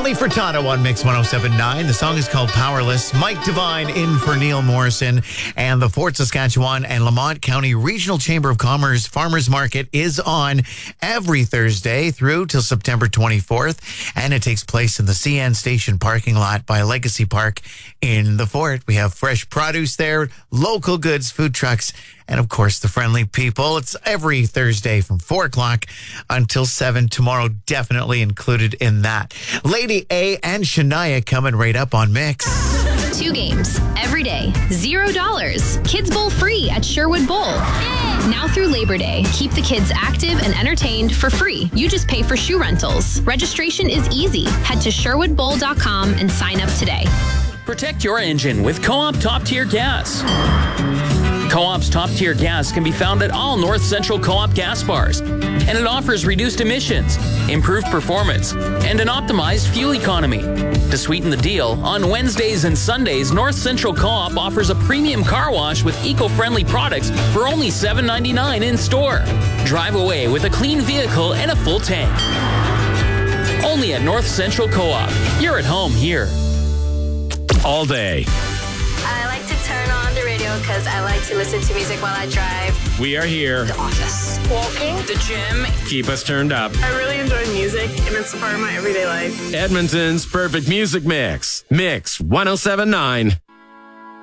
Nelly Furtado on Mix 107.9. The song is called Powerless. Mike Devine in for Neil Morrison. And the Fort Saskatchewan and Lamont County Regional Chamber of Commerce Farmers Market is on every Thursday through till September 24th. And it takes place in the CN Station parking lot by Legacy Park in the Fort. We have fresh produce there, local goods, food trucks, and, of course, the friendly people. It's every Thursday from 4 o'clock until 7. Tomorrow definitely included in that. Lady A and Shania coming right up on Mix. 2 games every day, $0. Kids Bowl free at Sherwood Bowl. Now through Labor Day, keep the kids active and entertained for free. You just pay for shoe rentals. Registration is easy. Head to sherwoodbowl.com and sign up today. Protect your engine with Co-op Top Tier Gas. Co-op's Top Tier Gas can be found at all North Central Co-op gas bars, and it offers reduced emissions, improved performance, and an optimized fuel economy. To sweeten the deal, on Wednesdays and Sundays, North Central Co-op offers a premium car wash with eco-friendly products for only $7.99 in store. Drive away with a clean vehicle and a full tank. Only at North Central Co-op. You're at home here. All day. I like to turn on the radio because I like to listen to music while I drive. We are here. The office. Walking. The gym. Keep us turned up. I really enjoy music, and it's a part of my everyday life. Edmonton's perfect music mix. Mix 107.9.